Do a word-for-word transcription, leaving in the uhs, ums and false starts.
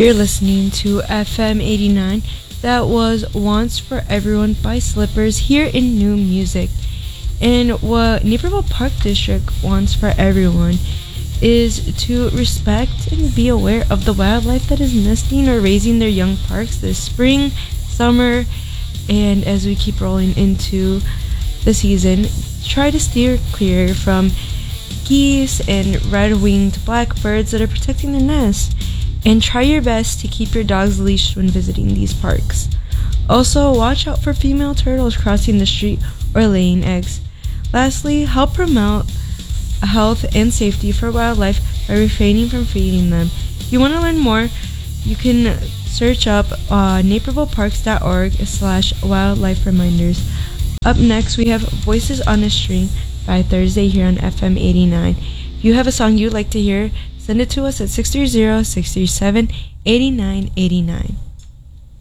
You're listening to F M eighty-nine. That was Wants for Everyone by Slippers here in New Music. And what Naperville Park District wants for everyone is to respect and be aware of the wildlife that is nesting or raising their young parks this spring, summer, and as we keep rolling into the season, try to steer clear from geese and red-winged blackbirds that are protecting their nests. And try your best to keep your dogs leashed when visiting these parks. Also, watch out for female turtles crossing the street or laying eggs. Lastly, help promote health and safety for wildlife by refraining from feeding them. If you want to learn more, you can search up uh, naperville parks dot org slash wildlife reminders. Up next, we have Voices on a String by Thursday here on F M eighty-nine. If you have a song you'd like to hear, send it to us at six three zero, six three seven, eight nine eight nine.